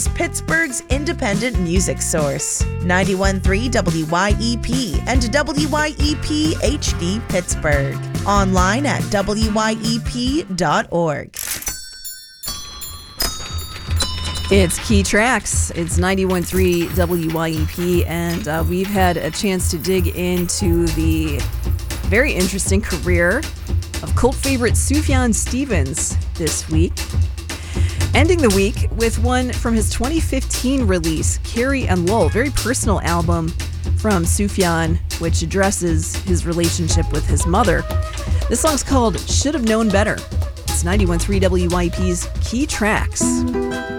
Pittsburgh's independent music source. 91.3 WYEP and WYEP HD Pittsburgh. Online at wyep.org. It's Key Tracks. It's 91.3 WYEP, and we've had a chance to dig into the very interesting career of cult favorite Sufjan Stevens this week. Ending the week with one from his 2015 release, Carrie and Lowell, very personal album from Sufjan, which addresses his relationship with his mother. This song's called Should Have Known Better. It's 91.3 WYEP's Key Tracks.